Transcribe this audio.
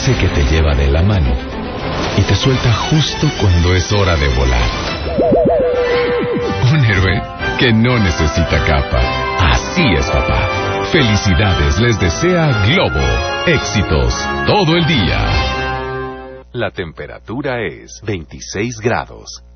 Ese que te lleva de la mano y te suelta justo cuando es hora de volar. Un héroe que no necesita capa. Así es, papá. Felicidades les desea Globo. Éxitos todo el día. La temperatura es 26 grados.